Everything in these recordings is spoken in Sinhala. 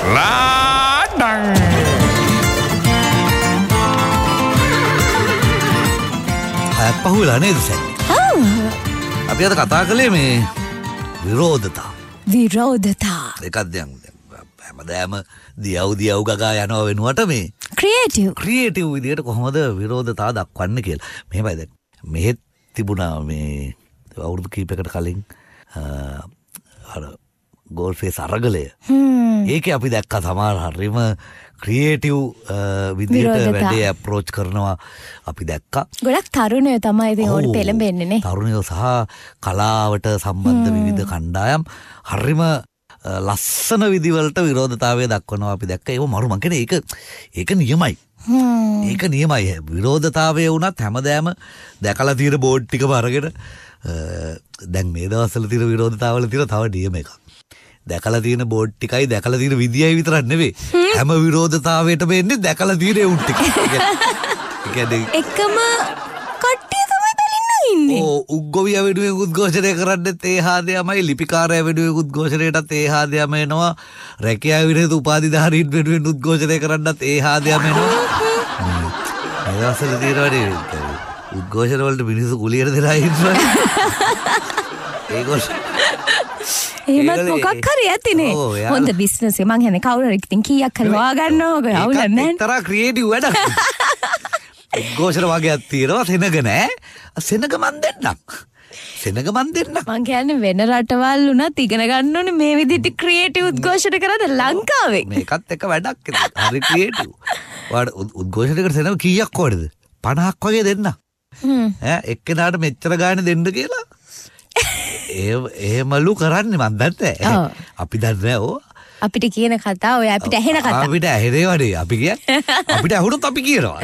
ලාඩං පහුවෙලා නේද සැරි? අපි අද කතා කළේ මේ විරෝධතා. එකක් දැන් හැමදාම දියව් ගගා යනවා වෙනුවට මේ ක්‍රියේටිව් විදියට කොහොමද විරෝධතා දක්වන්නේ කියලා. මෙහෙමයි දැන් මෙහෙත් තිබුණා මේ අවුරුදු කීපයකට කලින් අර ගෝල්ෆේස් අරගලය. ඒකේ අපි දැක්කා සමහර හරිම ක්‍රියේටිව් විදියට වැඩේ අප්‍රෝච් කරනවා අපි දැක්කා. ගොඩක් තරුණයෝ තමයි ඉතින් ඕකට පෙළඹෙන්නේ නේ. තරුණයෝ සහ කලාවට සම්බන්ධ විවිධ කණ්ඩායම් හරිම ලස්සන විදිවලට විරෝධතාවය දක්වනවා අපි දැක්ක. ඒක මරු මං කියන්නේ ඒක නියමයි. ඒක නියමයි. විරෝධතාවය වුණත් හැමදාම දැකලා තියෙන බෝඩ් ටිකම අරගෙන දැන් මේ දවස්වල තියෙන විරෝධතාවල තියෙන තව නියම එකක්. දැකලා තියෙන බෝඩ් ටිකයි දැකලා තියෙන විදියයි විතරක් නෙවෙයි. හැම විරෝධතාවයටම එන්නේ දැකලා තියෙන උන් ටික. එකම කට්ටිය තමයි බැලින්න ඉන්නේ. උග්ගොවිය වෙනුවෙන් උද්ඝෝෂණය කරන්නත් ඒ හාදයමයි, ලිපිකාරය වෙනුවෙන් උද්ඝෝෂණයටත් ඒ හාදයම එනවා, රැකියාව විරහිත උපාධිධාරීන් වෙනුවෙන් උද්ඝෝෂණය කරන්නත් ඒ හාදයම එනවා. ඒ දවස්වල තියෙනවනේ උද්ඝෝෂණ වලට මිනිස්සු කුලියට දෙලා ඉන්නවා. ඒගොල්ලෝ එහෙමත් මොකක් හරි ඇතිනේ. හොඳ බිස්නස් එක මං කියන්නේ කවුරු හරි ඉතින් කීයක් හරි හොයාගන්න ඕක අවුල නැහැ. ඒතරා ක්‍රියේටිව් වැඩක්. උද්ඝෝෂණ වගේක් තියෙනවා සෙනග නෑ. සෙනග මන් දෙන්නම්. මං කියන්නේ වෙන රටවල් උනත් ඉගෙන ගන්න ඕනේ මේ විදිහට ක්‍රියේටිව් උද්ඝෝෂණ කරන්න ලංකාවේ. මේකත් එක වැඩක්. හරි ක්‍රියේටිව්. ඔයාලට උද්ඝෝෂණයකට සෙනග කීයක් ඕනේද? 50ක් වගේ දෙන්න. එක්කෙනාට මෙච්චර ගානේ දෙන්න කියලා. එහෙමලු කරන්නේ මන් දන්නේ. අපි දන්නේ ඕ. අපිට කියන කතා ඔය අපිට ඇහෙන කතා. අපිට ඇහෙනවනේ අපි කියන්නේ. අපිට ඇහුනොත් අපි කියනවා.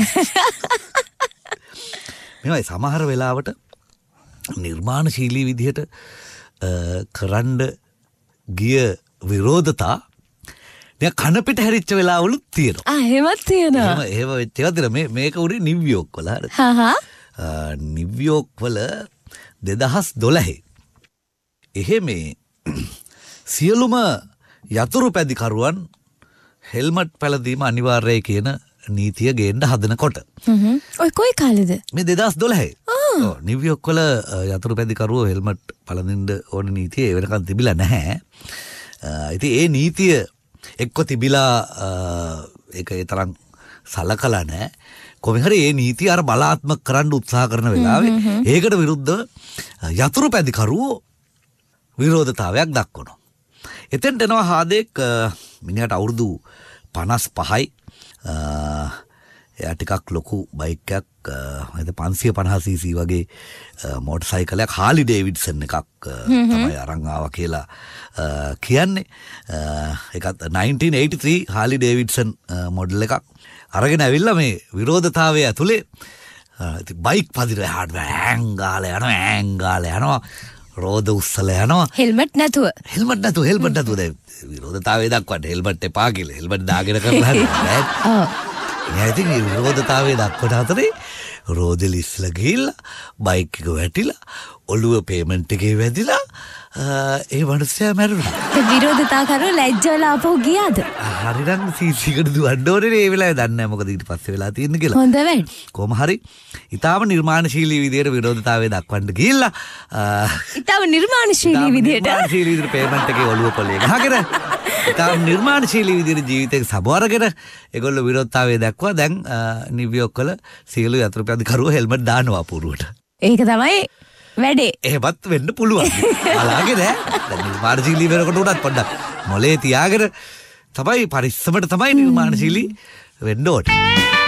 මේවයි සමහර වෙලාවට නිර්මාණශීලී විදිහට කරන්න ගිය විරෝධතා දැන් කන පිට හැරිච්ච වෙලාවලුත් තියෙනවා. එහෙමත් තියෙනවා. එහෙම වෙච්ච ඒවා තියෙනවා. මේක උනේ නිව්යෝක් වල හරිද? නිව්යෝක් වල 2012 එහෙ මේ සියලුම යතුරු පැදිකරුවන් හෙල්මට් පැළඳීම අනිවාර්යයි කියන නීතිය ගේන්න හදනකොට. ඔය කොයි කාලෙද? මේ 2012. නිව්යෝක් වල යතුරු පැදිකරුවෝ හෙල්මට් පළඳින්න ඕන නීතිය ඒ වෙනකන් තිබිලා නැහැ. ඉතින් ඒ නීතිය එක්ක තිබිලා ඒක ඒ තරම් සලකලා නැහැ. කොහොම හරි මේ නීතිය අර බලාත්මක කරන්න උත්සාහ කරන වෙලාවේ ඒකට විරුද්ධව යතුරු පැදිකරුවෝ විරෝධතාවයක් දක්වනවා. එතෙන්ට එනවා හාදෙක් මිනිහට අවුරුදු 55යි. එයා ටිකක් ලොකු බයික් එකක් 550cc වගේ මෝටර් සයිකලයක් හාලි ඩේවිඩ්සන් එකක් තමයි අරන් ආවා කියලා කියන්නේ. ඒකත් 1983 හාලි ඩේවිඩ්සන් මොඩල් එකක් අරගෙන ඇවිල්ලා මේ විරෝධතාවය ඇතුලේ බයික් පදින එහාට ඈංගාලා යනවා රෝද උස්සලා යනවා හෙල්මට් නැතුව දැන් විරෝධතාවය දක්වන්න හෙල්මට් එපා කියලා හෙල්මට් දාගෙන කරලා හරියට නෑ ඉතින් විරෝධතාවය දක්වන අතරේ රෝදෙ ලිස්ලා ගිහිල්ලා බයික් එක වැටිලා ඔළුව පේමන්ට් එකේ වැදිලා ඒ වණසයා මැරුණා. විරෝධතා කරලා ලැජ්ජවලා ආපහු ගියාද? හරිනම් සීසීකට දුවන්න ඕනේ නේ ඒ වෙලාවේ දන්නේ නැහැ මොකද ඊට පස්සේ වෙලා තියෙන්නේ කියලා. හොඳ වැඩ. කොහොම හරි ඊටාම නිර්මාණශීලී විදියට විරෝධතාවය දක්වන්න ගිහිල්ලා ඊටාම නිර්මාණශීලී විදියට පේමන්ට් එකේ ඔළුව පොලේ ගහගෙන ඊටාම නිර්මාණශීලී විදියට ජීවිතේ සබවරගෙන ඒගොල්ලෝ විරෝධතාවය දක්වා දැන් නිව්යෝක් වල සියලු යතුරු පැදිකරුවෝ හෙල්මට් දානවා පුරුවට. ඒක තමයි වැඩේ. එහෙමත් වෙන්න පුළුවන්. බලාගෙන දැන් නිර්මාණශීලී වෙනකොට උනත් පොඩ්ඩක් මොලේ තියාගෙන තමයි පරිස්සමට තමයි නිර්මාණශීලී වෙන්න ඕනේ.